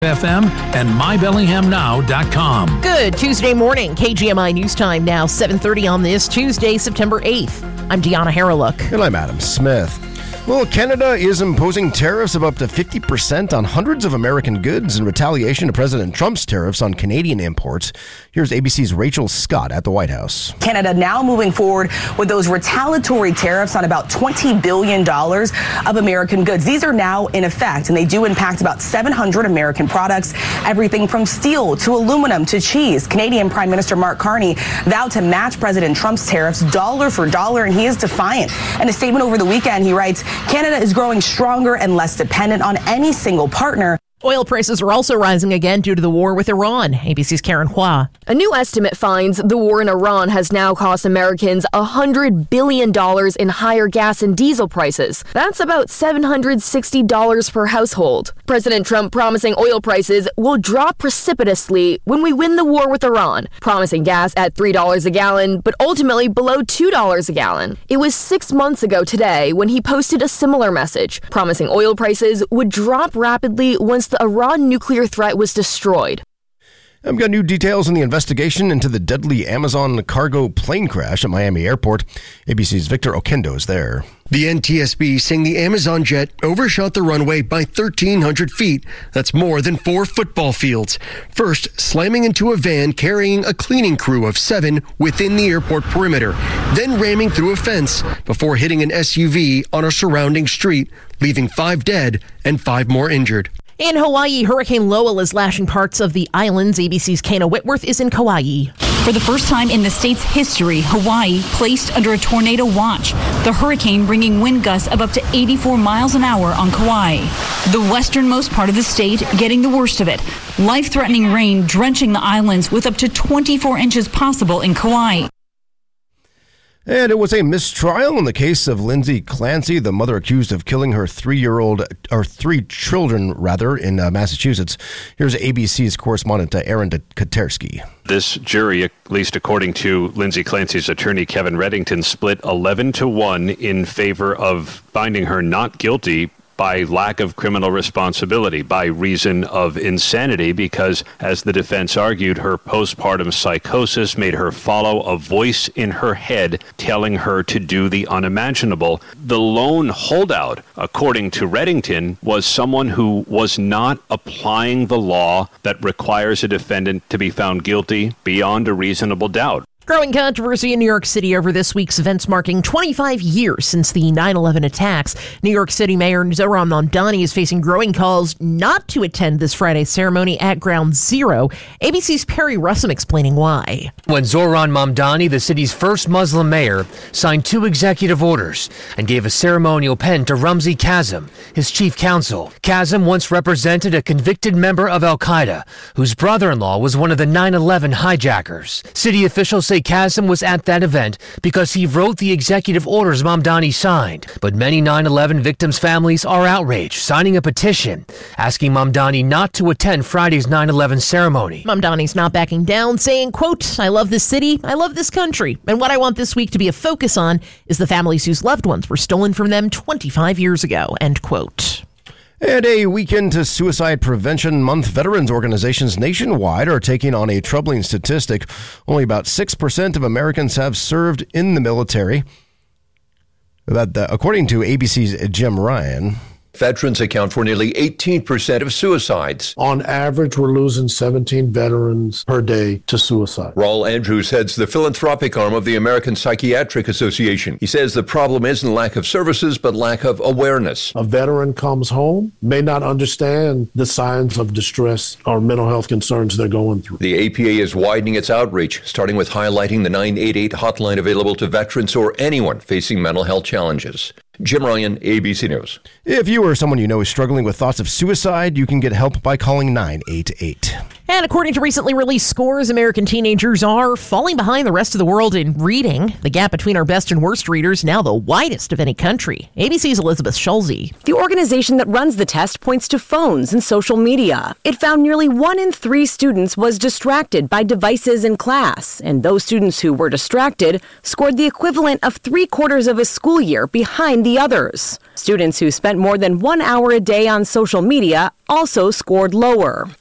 FM and mybellinghamnow.com. Good Tuesday morning. KGMI News Time now 7:30 on this Tuesday, September 8th. I'm Deanna Harreluk. And I'm Adam Smith. Well, Canada is imposing tariffs of up to 50% on hundreds of American goods in retaliation to President Trump's tariffs on Canadian imports. Here's ABC's Rachel Scott at the White House. Canada now moving forward with those retaliatory tariffs on about $20 billion of American goods. These are now in effect, and they do impact about 700 American products, everything from steel to aluminum to cheese. Canadian Prime Minister Mark Carney vowed to match President Trump's tariffs dollar for dollar, and he is defiant. In a statement over the weekend, he writes, Canada is growing stronger and less dependent on any single partner. Oil prices are also rising again due to the war with Iran. ABC's Karen Hua. A new estimate finds the war in Iran has now cost Americans $100 billion in higher gas and diesel prices. That's about $760 per household. President Trump promising oil prices will drop precipitously when we win the war with Iran, promising gas at $3 a gallon, but ultimately below $2 a gallon. It was 6 months ago today when he posted a similar message, promising oil prices would drop rapidly once the Iran nuclear threat was destroyed. I've got new details on the investigation into the deadly Amazon cargo plane crash at Miami Airport. ABC's Victor Oquendo is there. The NTSB saying the Amazon jet overshot the runway by 1,300 feet. That's more than 4 football fields. First, slamming into a van carrying a cleaning crew of 7 within the airport perimeter, then ramming through a fence before hitting an SUV on a surrounding street, leaving 5 dead and 5 more injured. In Hawaii, Hurricane Lowell is lashing parts of the islands. ABC's Kana Whitworth is in Kauai. For the first time in the state's history, Hawaii placed under a tornado watch. The hurricane bringing wind gusts of up to 84 miles an hour on Kauai. The westernmost part of the state getting the worst of it. Life-threatening rain drenching the islands with up to 24 inches possible in Kauai. And it was a mistrial in the case of Lindsay Clancy, the mother accused of killing her 3 children in Massachusetts. Here's ABC's correspondent Aaron Katersky. This jury, at least according to Lindsay Clancy's attorney Kevin Reddington, split 11-1 in favor of finding her not guilty by lack of criminal responsibility, by reason of insanity, because, as the defense argued, her postpartum psychosis made her follow a voice in her head telling her to do the unimaginable. The lone holdout, according to Reddington, was someone who was not applying the law that requires a defendant to be found guilty beyond a reasonable doubt. Growing controversy in New York City over this week's events marking 25 years since the 9/11 attacks. New York City Mayor Zohran Mamdani is facing growing calls not to attend this Friday's ceremony at Ground Zero. ABC's Perry Russum explaining why. When Zohran Mamdani, the city's first Muslim mayor, signed 2 executive orders and gave a ceremonial pen to Ramzi Kazem, his chief counsel. Kazem once represented a convicted member of Al-Qaeda, whose brother-in-law was one of the 9/11 hijackers. City officials say Kazem was at that event because he wrote the executive orders Mamdani signed. But many 9/11 victims' families are outraged, signing a petition asking Mamdani not to attend Friday's 9/11 ceremony. Mamdani's not backing down, saying, quote, "I love this city, I love this country, and what I want this week to be a focus on is the families whose loved ones were stolen from them 25 years ago," end quote. And a weekend to Suicide Prevention Month, veterans organizations nationwide are taking on a troubling statistic. Only about 6% of Americans have served in the military. According to ABC's Jim Ryan. Veterans account for nearly 18% of suicides. On average, we're losing 17 veterans per day to suicide. Raul Andrews heads the philanthropic arm of the American Psychiatric Association. He says the problem isn't lack of services, but lack of awareness. A veteran comes home, may not understand the signs of distress or mental health concerns they're going through. The APA is widening its outreach, starting with highlighting the 988 hotline available to veterans or anyone facing mental health challenges. Jim Ryan, ABC News. If you or someone you know is struggling with thoughts of suicide, you can get help by calling 988. And according to recently released scores, American teenagers are falling behind the rest of the world in reading. The gap between our best and worst readers now the widest of any country. ABC's Elizabeth Schulze. The organization that runs the test points to phones and social media. It found nearly 1 in 3 students was distracted by devices in class, and those students who were distracted scored the equivalent of 3/4 of a school year behind the the others. Students who spent more than 1 hour a day on social media also scored lower.